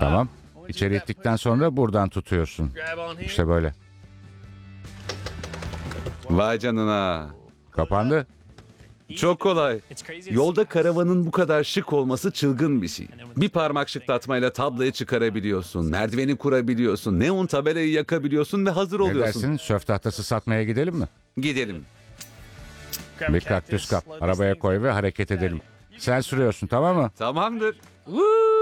Tamam. İçeri ittikten sonra buradan tutuyorsun. İşte böyle. Vay canına. Kapandı. Çok kolay. Yolda karavanın bu kadar şık olması çılgın bir şey. Bir parmak şıklatmayla tablayı çıkarabiliyorsun, merdiveni kurabiliyorsun, neon tabelayı yakabiliyorsun ve hazır Ne oluyorsun. dersin? Şöf tahtası satmaya gidelim mi? Gidelim. Bir kaktüs kap. Arabaya koy ve hareket edelim. Sen sürüyorsun, tamam mı? Tamamdır. Woo!